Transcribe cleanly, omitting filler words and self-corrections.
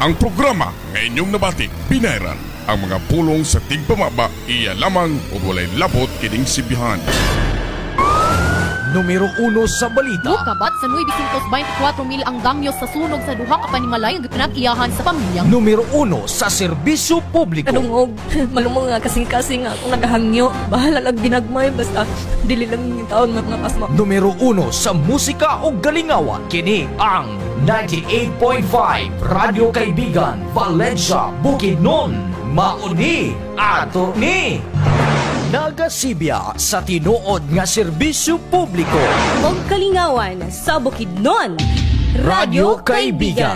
Ang programa nga inyong nabati, pinairan. Ang mga pulong sa tigpamaba, iya lamang o walay labot kining sibihan. Numero 1 sa balita. Kabat sa 924 mil ang damyo sa sunog sa duha ka panimalay nga pinag-iyahan sa pamilyang. Numero 1 sa serbisyo publiko. Kanungog, malumong nga kasing-kasing nga kung nagahangyo. Bahala lang ginagmay, basta dili lang yung taon mga pasma. Numero 1 sa musika o galingawan. Kini ang 98.5 Radyo Kaibigan, Valencia, Bukidnon. Mauni ato ni Nagasibya sa tinuod nga serbisyo publiko. Og kalingawan sa Bukidnon. Radyo Kaibigan.